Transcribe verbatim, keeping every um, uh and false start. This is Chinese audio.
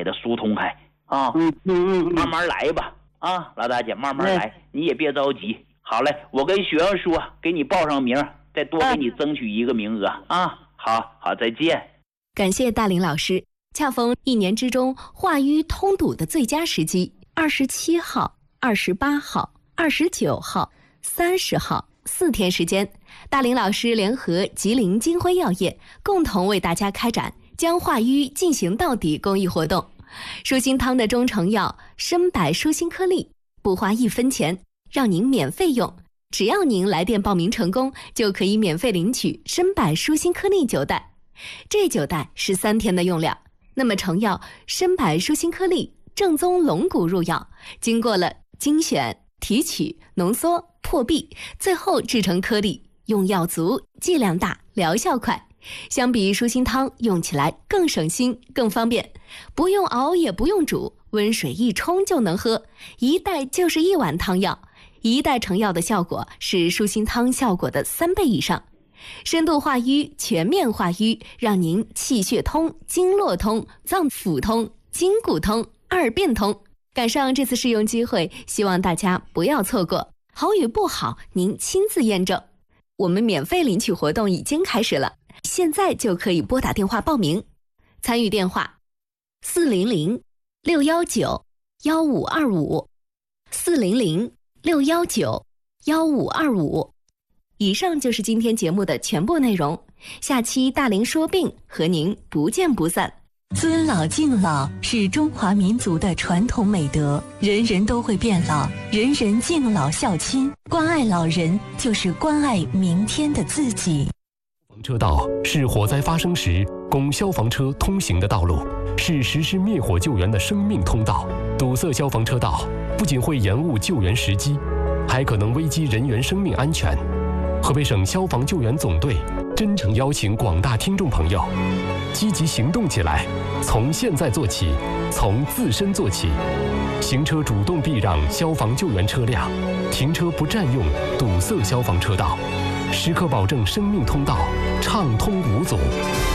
它疏通开啊。 嗯嗯嗯， 慢慢来吧啊，老大姐慢慢来，你也别着急。好嘞，我跟学生说，给你报上名，再多给你争取一个名额啊。好好，再见。 感谢大林老师。恰逢一年之中化瘀通堵的最佳时机，二十七号、二十八号、二十九号、三十号四天时间，大林老师联合吉林金辉药业共同为大家开展将化瘀进行到底公益活动。舒心汤的中成药参柏舒心颗粒，不花一分钱，让您免费用。只要您来电报名成功，就可以免费领取参柏舒心颗粒九袋。这九袋是三天的用量。那么成药参柏舒心颗粒正宗龙骨入药，经过了精选、提取、浓缩、破壁，最后制成颗粒，用药足，剂量大，疗效快。相比舒心汤，用起来更省心、更方便，不用熬也不用煮，温水一冲就能喝，一袋就是一碗汤药。一袋成药的效果是舒心汤效果的三倍以上。深度化瘀，全面化瘀，让您气血通、经络通、脏腑通、筋骨通，二便通。赶上这次试用机会，希望大家不要错过。好与不好，您亲自验证。我们免费领取活动已经开始了，现在就可以拨打电话报名。参与电话：四零零六幺九幺五二五，四零零六幺九幺五二五。以上就是今天节目的全部内容，下期大林说病和您不见不散。 尊老敬老是中华民族的传统美德，人人都会变老，人人敬老孝亲，关爱老人就是关爱明天的自己。 车道是火灾发生时供消防车通行的道路，是实施灭火救援的生命通道。堵塞消防车道不仅会延误救援时机，还可能危及人员生命安全。河北省消防救援总队真诚邀请广大听众朋友积极行动起来，从现在做起，从自身做起。行车主动避让消防救援车辆，停车不占用堵塞消防车道，时刻保证生命通道畅通无阻。